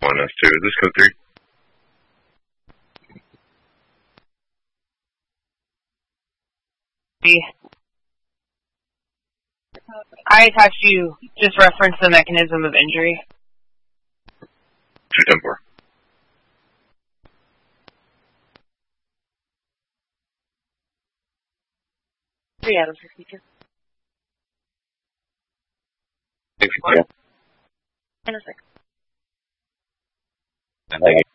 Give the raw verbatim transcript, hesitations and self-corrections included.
on us too. Is this code three? I attached you. Just reference the mechanism of injury. two ten four. Three out of sixty-two. Thanks, Claire. And a six. Thank you.